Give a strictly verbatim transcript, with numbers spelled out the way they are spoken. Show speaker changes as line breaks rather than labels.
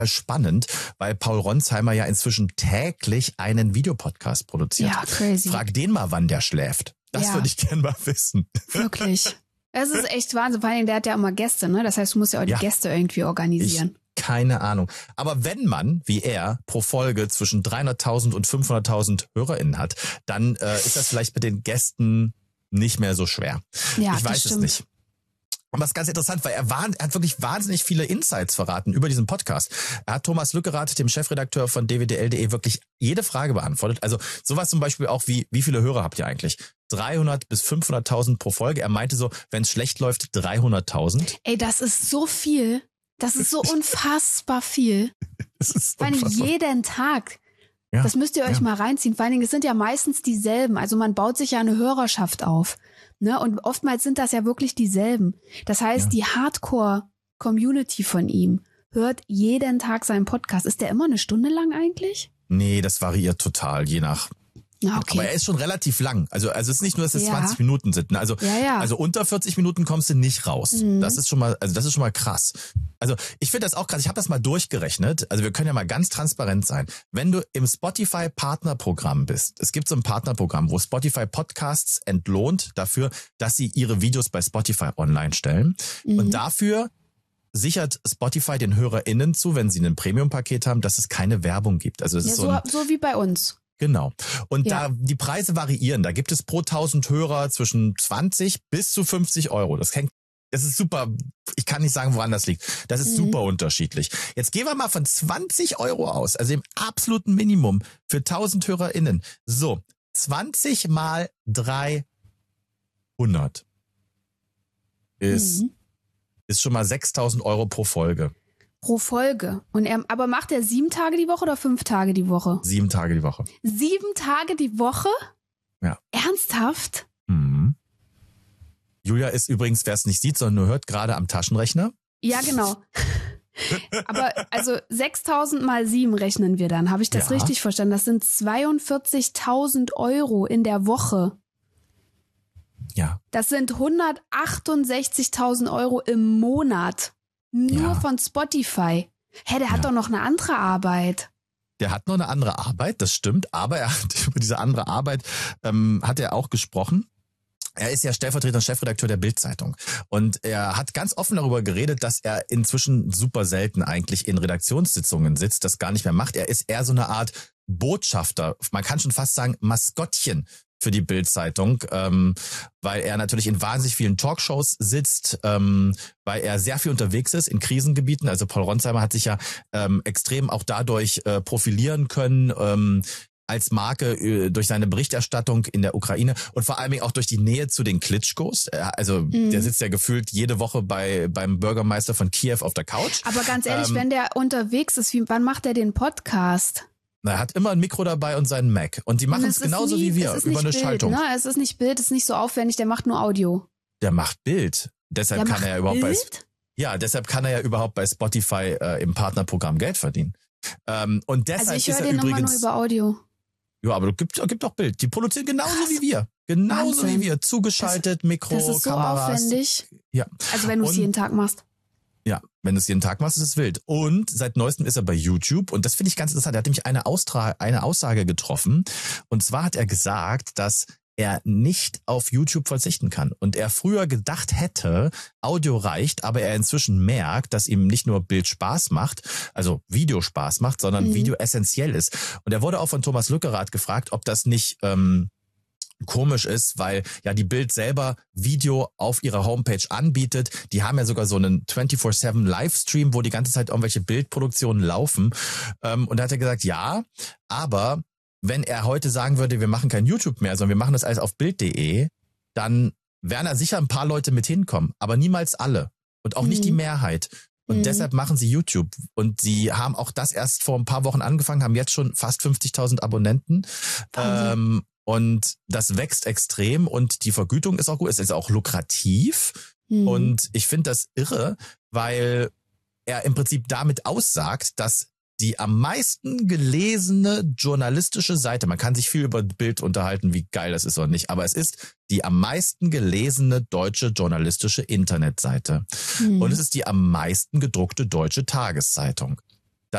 spannend, weil Paul Ronsheimer ja inzwischen täglich einen Videopodcast produziert.
Ja, crazy.
Frag den mal, wann der schläft. Das
Ja.
würde ich gerne mal wissen.
Wirklich. Das ist echt Wahnsinn. Vor allem, der hat ja immer Gäste, ne? Das heißt, du musst ja auch die
Ja.
Gäste irgendwie organisieren.
Ich, keine Ahnung. Aber wenn man, wie er, pro Folge zwischen dreihunderttausend und fünfhunderttausend HörerInnen hat, dann äh, ist das vielleicht mit den Gästen nicht mehr so schwer.
Ja,
ich
das
weiß
stimmt.
es nicht. Und was ganz interessant, weil er, war, er hat wirklich wahnsinnig viele Insights verraten über diesen Podcast. Er hat Thomas Lückerath, dem Chefredakteur von d w d l punkt d e, wirklich jede Frage beantwortet. Also sowas zum Beispiel auch wie, wie viele Hörer habt ihr eigentlich? dreihundert bis fünfhunderttausend pro Folge. Er meinte so, wenn es schlecht läuft, dreihunderttausend.
Ey, das ist so viel. Das ist so unfassbar viel.
Das ist
Vor allem
unfassbar.
jeden Tag.
Ja,
Das müsst ihr euch
ja.
mal reinziehen. Vor allen Dingen, es sind ja meistens dieselben. Also man baut sich ja eine Hörerschaft auf. Ne? Und oftmals sind das ja wirklich dieselben. Das heißt,
Ja.
die Hardcore-Community von ihm hört jeden Tag seinen Podcast. Ist der immer eine Stunde lang eigentlich?
Nee, das variiert total, je nach.
Na, okay.
Aber er ist schon relativ lang. Also, also es ist nicht nur, dass es
Ja.
zwanzig Minuten sind. Ne? Also,
Ja, ja.
also unter vierzig Minuten kommst du nicht raus.
Mhm.
Das ist schon mal, also das ist schon mal krass. Also ich finde das auch krass. Ich habe das mal durchgerechnet. Also wir können ja mal ganz transparent sein. Wenn du im Spotify Partnerprogramm bist, es gibt so ein Partnerprogramm, wo Spotify Podcasts entlohnt dafür, dass sie ihre Videos bei Spotify online stellen.
Mhm.
Und dafür sichert Spotify den HörerInnen zu, wenn sie ein Premium-Paket haben, dass es keine Werbung gibt. Also es
Ja,
ist so ein,
so, so wie bei uns.
Genau. Und
Ja.
da die Preise variieren. Da gibt es pro tausend Hörer zwischen zwanzig bis zu fünfzig Euro. Das hängt, das ist super. Ich kann nicht sagen, woran das liegt. Das ist
Mhm.
super unterschiedlich. Jetzt gehen wir mal von zwanzig Euro aus, also im absoluten Minimum für tausend HörerInnen. So, zwanzig mal dreihundert ist,
Mhm.
ist schon mal sechstausend Euro pro Folge.
Pro Folge. Und er, aber macht er sieben Tage die Woche oder fünf Tage die Woche?
Sieben Tage die Woche.
Sieben Tage die Woche?
Ja.
Ernsthaft?
Mhm. Julia ist übrigens, wer es nicht sieht, sondern nur hört, gerade am Taschenrechner.
Ja, genau. Aber also sechstausend mal sieben rechnen wir dann. Habe ich das
Ja.
richtig verstanden? Das sind zweiundvierzigtausend Euro in der Woche.
Ja.
Das sind hundertachtundsechzigtausend Euro im Monat. Nur
Ja.
von Spotify. Hä, der hat
Ja.
doch noch eine andere Arbeit.
Der hat noch eine andere Arbeit, das stimmt, aber er hat über diese andere Arbeit ähm, hat er auch gesprochen. Er ist ja stellvertretender Chefredakteur der Bild-Zeitung und er hat ganz offen darüber geredet, dass er inzwischen super selten eigentlich in Redaktionssitzungen sitzt, das gar nicht mehr macht. Er ist eher so eine Art Botschafter, man kann schon fast sagen Maskottchen für die Bild-Zeitung, ähm, weil er natürlich in wahnsinnig vielen Talkshows sitzt, ähm, weil er sehr viel unterwegs ist in Krisengebieten. Also Paul Ronsheimer hat sich ja ähm, extrem auch dadurch äh, profilieren können, ähm, als Marke äh, durch seine Berichterstattung in der Ukraine und vor allem auch durch die Nähe zu den Klitschkos. Äh, also
Mhm.
der sitzt ja gefühlt jede Woche bei beim Bürgermeister von Kiew auf der Couch.
Aber ganz ehrlich,
Ähm,
wenn der unterwegs ist, wie, wann macht er den Podcast?
Er hat immer ein Mikro dabei und seinen Mac. Und die machen
Und
es
ist
genauso
nie,
wie wir,
es ist
über
nicht
eine
Bild,
Schaltung.
Ne? Es ist nicht Bild, es ist nicht so aufwendig, der macht nur Audio.
Der macht Bild. Deshalb
Der
kann
macht
er ja überhaupt bei
Bild?
Ja, deshalb kann er ja überhaupt bei Spotify äh, im Partnerprogramm Geld verdienen. Ähm, und deshalb
Also ich
ist
höre
er
den immer nur
übrigens.
über Audio.
Ja, aber gibt gibt doch Bild. Die produzieren genauso
Krass.
wie wir, genauso
Wahnsinn.
wie wir, zugeschaltet, Mikro,
Das ist so
Kameras.
aufwendig.
Ja,
Also wenn du es
Und-
jeden Tag machst.
ja, wenn du es jeden Tag machst, ist es wild. Und seit neuestem ist er bei YouTube und das finde ich ganz interessant. Er hat nämlich eine, Austra eine Aussage getroffen und zwar hat er gesagt, dass er nicht auf YouTube verzichten kann. Und er früher gedacht hätte, Audio reicht, aber er inzwischen merkt, dass ihm nicht nur Bild Spaß macht, also Video Spaß macht, sondern
Mhm.
Video essentiell ist. Und er wurde auch von Thomas Lückerath gefragt, ob das nicht ähm, komisch ist, weil ja die Bild selber Video auf ihrer Homepage anbietet. Die haben ja sogar so einen vierundzwanzig sieben Livestream, wo die ganze Zeit irgendwelche Bildproduktionen laufen. Ähm, und da hat er gesagt, ja, aber wenn er heute sagen würde, wir machen kein YouTube mehr, sondern wir machen das alles auf Bild punkt de, dann werden da sicher ein paar Leute mit hinkommen, aber niemals alle und auch
Mhm.
nicht die Mehrheit. Und
Mhm.
deshalb machen sie YouTube. Und sie haben auch das erst vor ein paar Wochen angefangen, haben jetzt schon fast fünfzigtausend Abonnenten.
Wahnsinn.
Ähm, und das wächst extrem und die Vergütung ist auch gut. Es ist auch lukrativ.
Mhm.
Und ich finde das irre, weil er im Prinzip damit aussagt, dass die am meisten gelesene journalistische Seite, man kann sich viel über Bild unterhalten, wie geil das ist oder nicht, aber es ist die am meisten gelesene deutsche journalistische Internetseite.
Mhm.
Und es ist die am meisten gedruckte deutsche Tageszeitung.